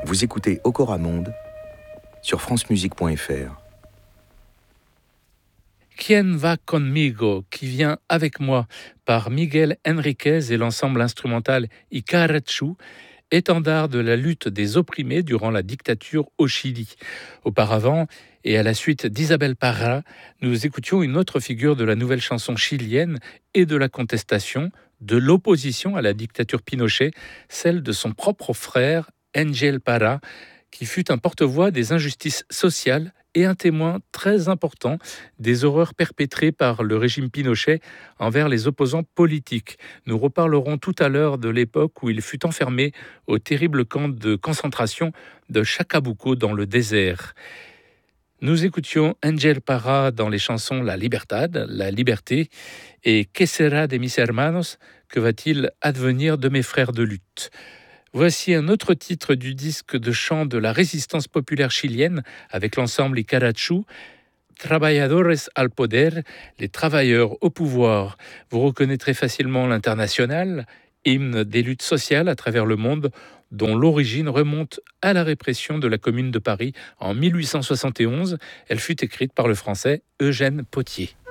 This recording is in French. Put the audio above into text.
Vous écoutez Okora Monde sur francemusique.fr. Quien va conmigo, qui vient avec moi, par Miguel Enríquez et l'ensemble instrumental Icarachu, étendard de la lutte des opprimés durant la dictature au Chili. Auparavant, et à la suite d'Isabel Parra, nous écoutions une autre figure de la nouvelle chanson chilienne et de la contestation, de l'opposition à la dictature Pinochet, celle de son propre frère, Angel Parra, qui fut un porte-voix des injustices sociales et un témoin très important des horreurs perpétrées par le régime Pinochet envers les opposants politiques. Nous reparlerons tout à l'heure de l'époque où il fut enfermé au terrible camp de concentration de Chacabuco dans le désert. Nous écoutions Angel Parra dans les chansons La Libertad, la liberté, et Que sera de mis hermanos, que va-t-il advenir de mes frères de lutte. Voici un autre titre du disque de chant de la résistance populaire chilienne avec l'ensemble Icarachu, Trabajadores al Poder, les travailleurs au pouvoir. Vous reconnaîtrez facilement l'Internationale, hymne des luttes sociales à travers le monde, dont l'origine remonte à la répression de la Commune de Paris en 1871. Elle fut écrite par le Français Eugène Pottier.